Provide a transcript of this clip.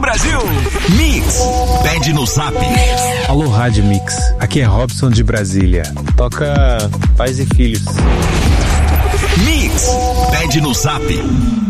Brasil. Mix, pede no Zap. Alô, Rádio Mix. Aqui é Robson de Brasília. Toca Pais e Filhos. Mix, pede no Zap.